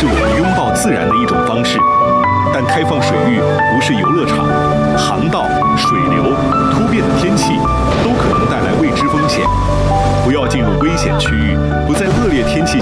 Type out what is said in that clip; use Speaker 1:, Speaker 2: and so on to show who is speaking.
Speaker 1: 是我们拥抱自然的一种方式。但开放水域不是游乐场，航道、水流、突变的天气都可能带来未知风险。不要进入危险区域，不在恶劣天气